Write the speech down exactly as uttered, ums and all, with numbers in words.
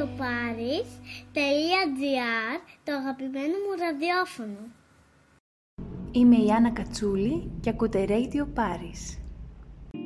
radioparis τελεία gr, το αγαπημένο μου ραδιόφωνο. Είμαι η Άννα Κατσούλη και ακούτε Radio Paris.